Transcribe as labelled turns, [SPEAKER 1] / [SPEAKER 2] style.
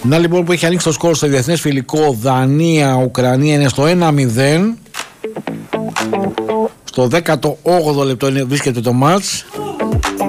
[SPEAKER 1] Να λοιπόν που έχει ανοίξει το σκορ στο διεθνές φιλικό Δανία-Ουκρανία είναι στο 1-0. Στο 18ο λεπτό βρίσκεται το μάτς.